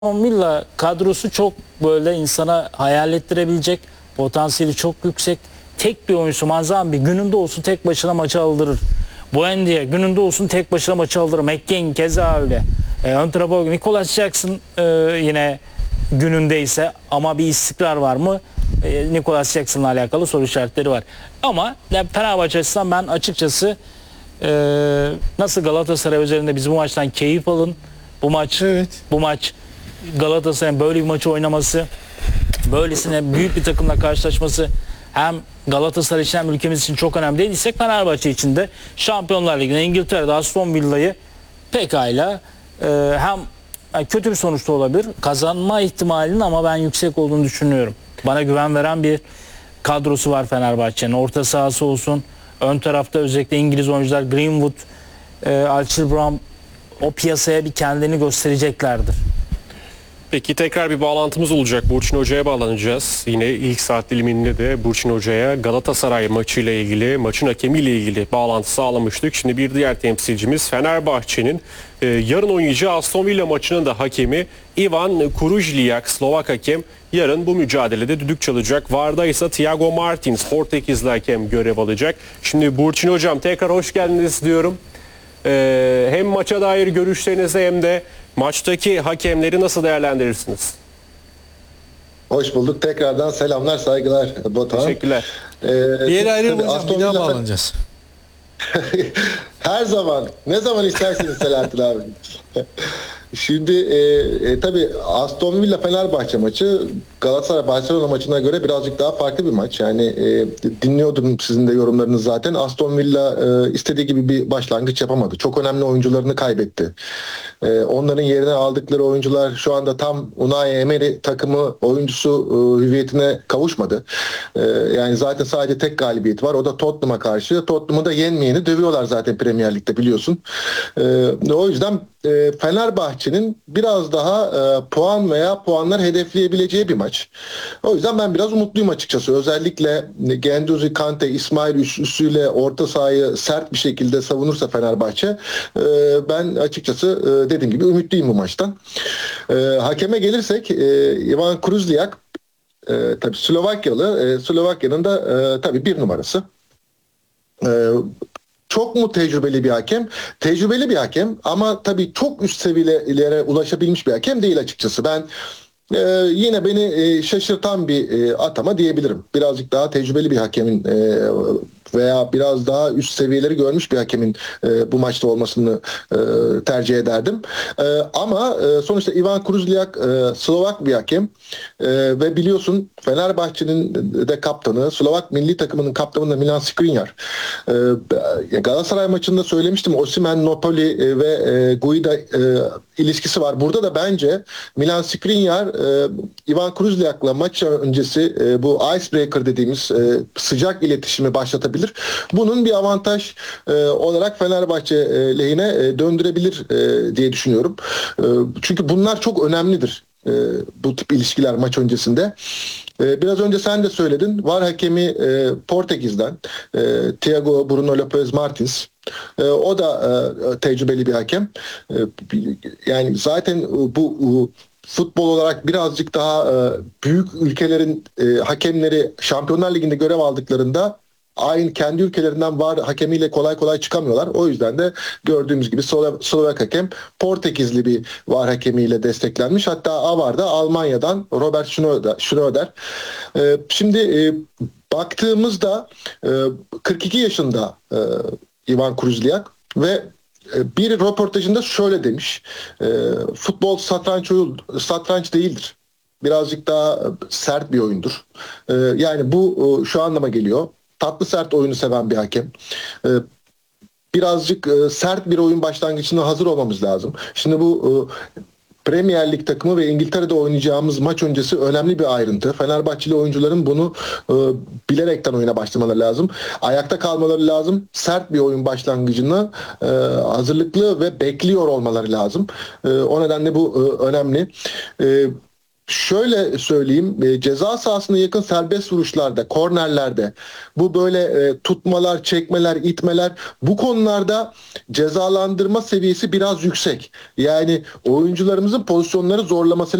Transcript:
Villa kadrosu çok böyle insana hayal ettirebilecek, potansiyeli çok yüksek. Tek bir oyuncusu Manzambi gününde olsun tek başına maçı aldırır. Buendia gününde olsun tek başına maçı aldırır. McGinn keza öyle. Ön tarafa Nicolas Jackson yine günündeyse ama bir istikrar var mı? Nicolas Jackson'la alakalı soru işaretleri var. Ama Fenerbahçe açısından ben açıkçası nasıl Galatasaray üzerinde biz bu maçtan keyif alın. Bu maç Galatasaray'ın böyle bir maçı oynaması, böylesine büyük bir takımla karşılaşması hem Galatasaray için hem ülkemiz için çok önemli değilse Fenerbahçe için de Şampiyonlar Ligi'nde İngiltere'de Aston Villa'yı pekala hem kötü bir sonuçta olabilir. Kazanma ihtimalinin ama ben yüksek olduğunu düşünüyorum. Bana güven veren bir kadrosu var Fenerbahçe'nin. Orta sahası olsun, ön tarafta özellikle İngiliz oyuncular Greenwood, Archie Brown o piyasaya bir kendini göstereceklerdir. Peki tekrar bir bağlantımız olacak. Burçin Hoca'ya bağlanacağız. Yine ilk saat diliminde de Burçin Hoca'ya Galatasaray maçıyla ilgili, maçın hakemiyle ilgili bağlantı sağlamıştık. Şimdi bir diğer temsilcimiz Fenerbahçe'nin yarın oynayacağı Aston Villa maçının da hakemi Ivan Kurujliak, Slovak hakem. Yarın bu mücadelede düdük çalacak. VAR'da ise Thiago Martins, Portekizli hakem görev alacak. Şimdi Burçin Hocam tekrar hoş geldiniz diyorum. Hem maça dair görüşlerinizi hem de maçtaki hakemleri nasıl değerlendirirsiniz? Hoş bulduk. Tekrardan selamlar, saygılar Batuhan. Teşekkürler. Bir yere ayrı hocam, Aston bir daha Villa- bağlanacağız. Her zaman, ne zaman isterseniz Selahattin abi. Şimdi tabii Aston Villa Fenerbahçe maçı Galatasaray Barcelona maçına göre birazcık daha farklı bir maç. Yani dinliyordum sizin de yorumlarınızı zaten. Aston Villa istediği gibi bir başlangıç yapamadı. Çok önemli oyuncularını kaybetti. Onların yerine aldıkları oyuncular şu anda tam Unai Emery takımı oyuncusu hüviyetine kavuşmadı. Yani zaten sadece tek galibiyet var. O da Tottenham'a karşı. Tottenham'ı da yenmeyeni dövüyorlar zaten Premier Lig'de biliyorsun. O yüzden Fenerbahçe'nin biraz daha puan veya puanlar hedefleyebileceği bir maç. O yüzden ben biraz umutluyum açıkçası. Özellikle Guendouzi, Kante, İsmail üçlüsüyle orta sahayı sert bir şekilde savunursa Fenerbahçe ben açıkçası dediğim gibi ümitliyim bu maçtan. Hakeme gelirsek Ivan Kuruzliak tabii Slovakyalı. Slovakya'nın da tabii bir numarası. Çok mu tecrübeli bir hakem? Tecrübeli bir hakem ama tabii çok üst seviyelere ulaşabilmiş bir hakem değil açıkçası. Ben yine beni şaşırtan bir atama diyebilirim. Birazcık daha tecrübeli bir hakemin veya biraz daha üst seviyeleri görmüş bir hakemin bu maçta olmasını tercih ederdim. Ama sonuçta Ivan Kuruzliak Slovak bir hakem ve biliyorsun Fenerbahçe'nin de kaptanı, Slovak milli takımının kaptanı da Milan Skriniar. Galatasaray maçında söylemiştim, Osimhen, Napoli ve Guida ilişkisi var. Burada da bence Milan Skriniar Ivan Kuruzliak'la maç öncesi bu icebreaker dediğimiz sıcak iletişimi başlatabilir. Bunun bir avantaj olarak Fenerbahçe lehine döndürebilir diye düşünüyorum. Çünkü bunlar çok önemlidir. Bu tip ilişkiler maç öncesinde. Biraz önce sen de söyledin. VAR hakemi Portekiz'den Thiago Bruno Lopez Martins. O da tecrübeli bir hakem. Yani zaten bu futbol olarak birazcık daha büyük ülkelerin hakemleri Şampiyonlar Ligi'nde görev aldıklarında aynı kendi ülkelerinden VAR hakemiyle kolay kolay çıkamıyorlar. O yüzden de gördüğümüz gibi Slovak hakem Portekizli bir VAR hakemiyle desteklenmiş. Hatta AVAR'da Almanya'dan Robert Schröder. Şimdi baktığımızda 42 yaşında Ivan Kuruzliak ve bir röportajında şöyle demiş. Futbol satranç değildir. Birazcık daha sert bir oyundur. Yani bu şu anlama geliyor. Tatlı sert oyunu seven bir hakem. Birazcık sert bir oyun başlangıcına hazır olmamız lazım. Şimdi bu Premier Lig takımı ve İngiltere'de oynayacağımız maç öncesi önemli bir ayrıntı. Fenerbahçeli oyuncuların bunu bilerekten oyuna başlamaları lazım. Ayakta kalmaları lazım. Sert bir oyun başlangıcına hazırlıklı ve bekliyor olmaları lazım. O nedenle bu önemli. Şöyle söyleyeyim, ceza sahasına yakın serbest vuruşlarda, kornerlerde bu böyle tutmalar, çekmeler, itmeler, bu konularda cezalandırma seviyesi biraz yüksek. Yani oyuncularımızın pozisyonları zorlaması